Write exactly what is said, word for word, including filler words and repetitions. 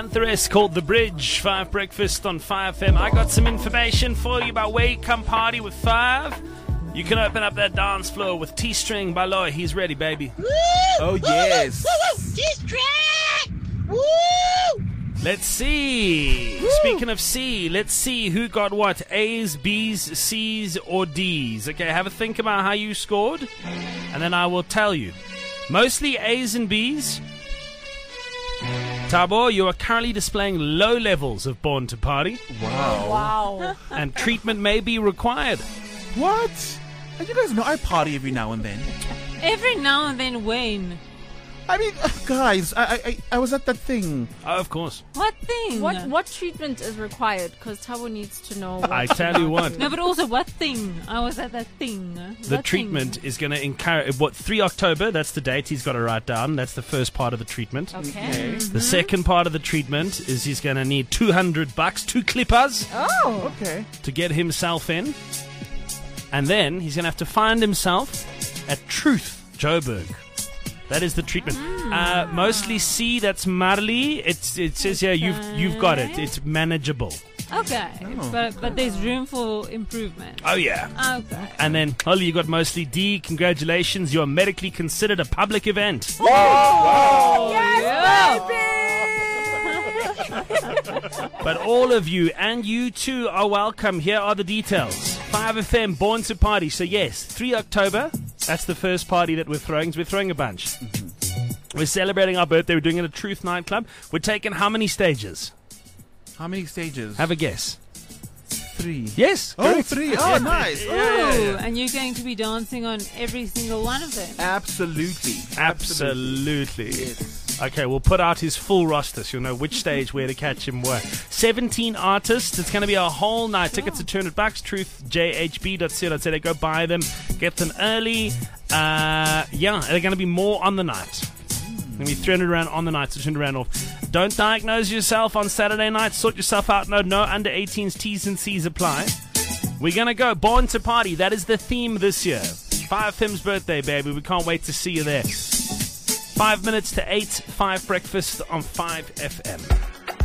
Antheress called The Bridge, five Breakfast on five F M. I got some information for you about where you come party with five. You can open up that dance floor with T-String by Loy. He's ready, baby. Woo! Oh, yes. T-String! Woo! Let's see. Woo. Speaking of C, let's see who got what. A's, B's, C's, or D's. Okay, have a think about how you scored, and then I will tell you. Mostly A's and B's. Tabo, you are currently displaying low levels of Born to Party. Wow. Wow. And treatment may be required. What? And you guys know I party every now and then. Every now and then, Wayne. I mean, uh, guys, I, I I was at that thing. Oh, of course. What thing? What what treatment is required? Because Tabo needs to know. What I tell you what. No, but also what thing? I was at that thing. The What treatment thing? is going to encourage, what, three October, that's the date he's got to write down. That's the first part of the treatment. Okay. Okay. The second part of the treatment is he's going to need two hundred bucks, two clippers, Oh. Okay. to get himself in. And then he's going to have to find himself at Truth Joburg. That is the treatment. Uh, mostly C, that's Marley. It's, it says here, you've you've got it. It's manageable. Okay. Oh. But but there's room for improvement. Oh, yeah. Okay. And then, Holly, you got mostly D. Congratulations. You are medically considered a public event. But all of you, and you too, are welcome. Here are the details. five F M, Born to Party. So yes, three October, that's the first party that we're throwing. We're throwing a bunch. Mm-hmm. We're celebrating our birthday. We're doing it at Truth Nightclub. We're taking how many stages? How many stages? Have a guess. three. Yes. Oh, correct. three. Oh, nice. Yeah, yeah, Ooh, yeah. and you're going to be dancing on every single one of them. Absolutely. Absolutely. Yes. Okay, we'll put out his full roster so you'll know which stage where to catch him where. seventeen artists. It's going to be a whole night. Tickets are two hundred bucks. truth j h b dot co dot z a. Go buy them. Get them early. Uh, yeah, they're going to be more on the night. Going to be three hundred rand on the night, so two hundred rand off. Don't diagnose yourself on Saturday night. Sort yourself out. No, no under eighteens. T's and C's apply. We're going to go. Born to Party. That is the theme this year. five F M's birthday, baby. We can't wait to see you there. Five minutes to eight, five breakfast on five F M.